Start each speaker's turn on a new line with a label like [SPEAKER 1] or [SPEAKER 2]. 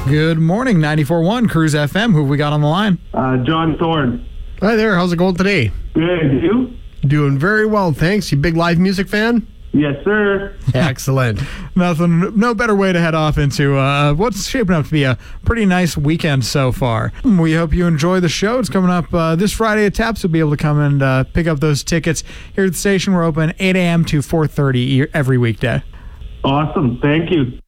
[SPEAKER 1] Good morning, 94.1 Cruise FM. Who have we got on the line?
[SPEAKER 2] John Thorne.
[SPEAKER 3] Hi there. How's it going today?
[SPEAKER 2] Good. You?
[SPEAKER 3] Doing very well, thanks. You big live music fan?
[SPEAKER 2] Yes, sir.
[SPEAKER 3] Excellent.
[SPEAKER 1] No better way to head off into what's shaping up to be a pretty nice weekend so far. We hope you enjoy the show. It's coming up this Friday at TAPS. You'll be able to come and pick up those tickets here at the station. We're open 8 a.m. to 4:30 every weekday.
[SPEAKER 2] Awesome. Thank you.